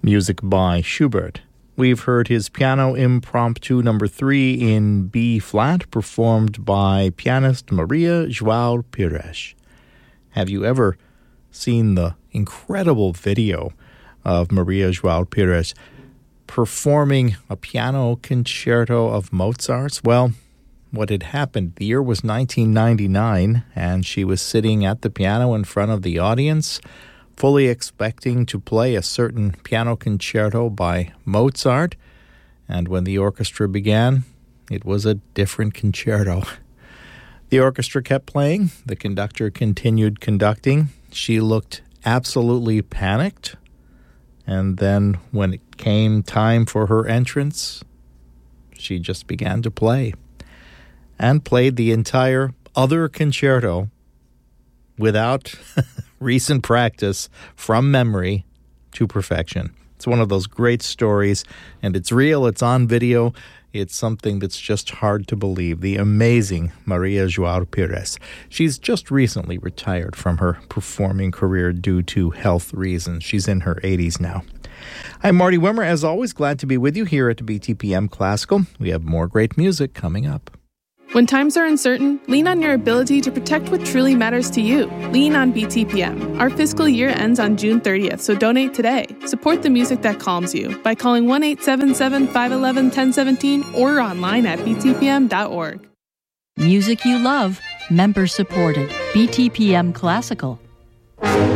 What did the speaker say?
music by Schubert. We've heard his Piano Impromptu number 3 in B-flat, performed by pianist Maria João Pires. Have you ever seen the incredible video of Maria João Pires performing a piano concerto of Mozart's? Well, what had happened, the year was 1999, and she was sitting at the piano in front of the audience, fully expecting to play a certain piano concerto by Mozart. And when the orchestra began, it was a different concerto. The orchestra kept playing. The conductor continued conducting. She looked absolutely panicked. And then when it came time for her entrance, she just began to play. And played the entire other concerto without recent practice, from memory to perfection. It's one of those great stories, and it's real, it's on video. It's something that's just hard to believe. The amazing Maria João Pires. She's just recently retired from her performing career due to health reasons. She's in her 80s now. I'm Marty Wimmer. As always, glad to be with you here at BTPM Classical. We have more great music coming up. When times are uncertain, lean on your ability to protect what truly matters to you. Lean on BTPM. Our fiscal year ends on June 30th, so donate today. Support the music that calms you by calling 1-877-511-1017 or online at btpm.org. Music you love, member supported. BTPM Classical.